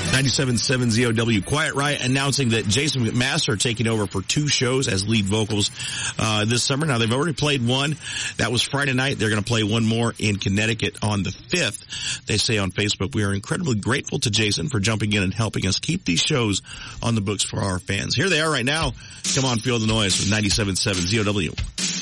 97.7 ZOW. Quiet Riot announcing that Jason McMaster are taking over for 2 shows as lead vocals this summer. Now, they've already played one. That was Friday night. They're going to play one more in Connecticut on the 5th. They say on Facebook, we are incredibly grateful to Jason for jumping in and helping us keep these shows on the books for our fans. Here they are right now. Come on, feel the noise with 97.7 ZOW.